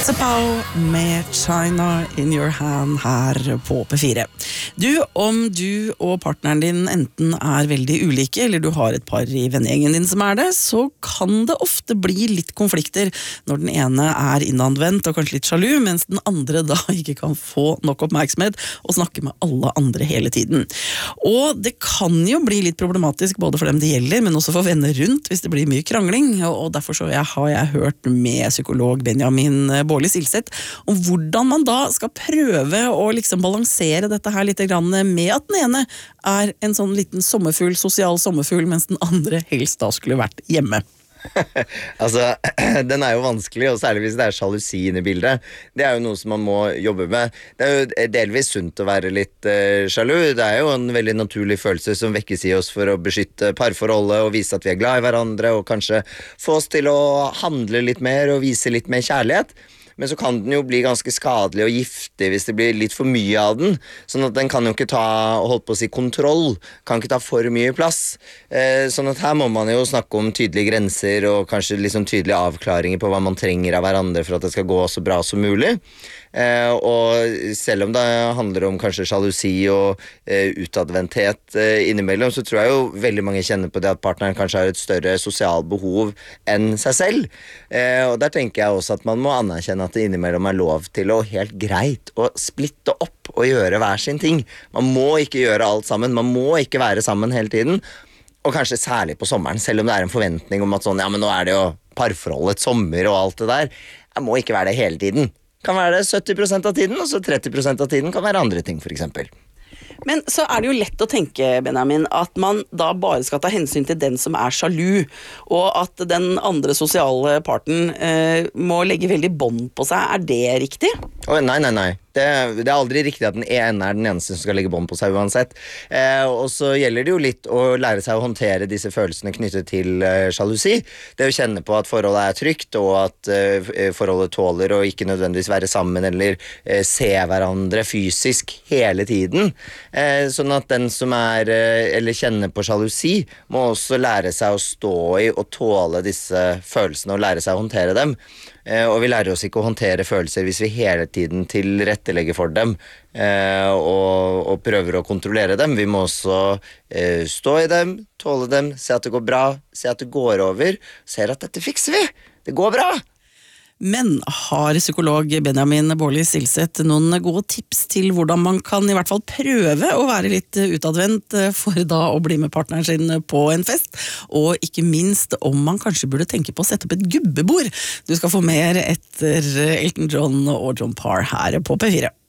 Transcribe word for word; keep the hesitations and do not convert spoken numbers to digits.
Jesse Powell med China in your hand her på P fire. Du, om du og partneren din enten er veldig ulike, eller du har et par i vennegjengen din som er det, så kan det ofte bli litt konflikter når den ene er innadvendt og kanskje litt sjalu, mens den andre da ikke kan få nok oppmerksomhet og snakke med alle andre hele tiden. Og det kan jo bli litt problematisk både for dem det gjelder, men også for venner rundt hvis det blir mye krangling, og derfor så har jeg hørt med psykolog Benjamin Bårli Silseth om hvordan man da skal prøve å liksom balansere dette her litt grann med at den ene er en sånn liten sommerfugl, sosial sommerfugl, mens den andre helst da skulle vært hjemme. altså, den er jo vanskelig, og særlig hvis det er sjalusi inne i bildet. Det er jo noe som man må jobbe med. Det er jo delvis sunt å være litt uh, sjalu. Det er jo en veldig naturlig følelse som vekkes i oss for å beskytte parforholdet og vise at vi er glad i hverandre, og kanskje få oss til å handle litt mer og vise litt mer kjærlighet. Men så kan den jo bli ganske skadelig og giftig hvis det blir litt for mye av den. Sånn at den kan jo ikke ta, holdt på å si, kontroll. Kan ikke ta for mye plass. Eh, sånn at her må man jo snakke om tydelige grenser og kanskje liksom tydelige avklaringer på hva man trenger av hverandre for at det skal gå så bra som mulig. Eh, og selv om det handler om kanskje sjalusi og eh, utadvendthet eh, innimellom, så tror jeg jo veldig mange kjenner på det at partneren kanskje har et større sosial behov enn seg selv. Eh, og der tenker jeg også at man må anerkjenne at det innimellom er lov til å helt greit å splitte opp og gjøre hver sin ting. Man må ikke gjøre alt sammen, man må ikke være sammen hele tiden, og kanskje særlig på sommeren, selv om det er en forventning om at sånn, ja, men nå er det jo parforholdet sommer og alt det der. Jeg må ikke være det hele tiden. Kan være det sytti prosent av tiden, og så tretti prosent av tiden kan være andre ting, for eksempel. Men så er det jo lett å tenke, Benjamin, at man da bare skal ta hensyn til den som er sjalu, og at den andre sosiale parten eh, må legge veldig bånd på seg. Er det riktig? Oh, nei, nei, nei. Det, det er aldri riktig at den ene er den eneste som skal legge bånd på seg uansett. Eh, og så gjelder det jo litt å lære seg å håndtere disse følelsene knyttet til eh, sjalusi. Det å kjenne på at forholdet er trygt, og at eh, forholdet tåler å ikke nødvendigvis være sammen eller eh, se hverandre fysisk hele tiden. Eh, sånn at den som er, eh, eller kjenner på sjalusi, må også lære seg å stå i og tåle disse følelsene og lære seg å håndtere dem. Eh, og vi lærer oss ikke å håndtere følelser hvis vi hele tiden tilrettelegger for dem eh, og, og prøver å kontrollere dem. Vi må også eh, stå i dem, tåle dem, se at det går bra, se at det går over, se at dette fikser vi, det går bra. Men har psykolog Benjamin Bårli Silseth noen gode tips til hvordan man kan i hvert fall prøve å være litt utadvendt for da å bli med partneren sin på en fest, og ikke minst om man kanskje burde tenke på å sette opp et gubbebord? Du skal få mer etter Elton John og John Parr her på P fire.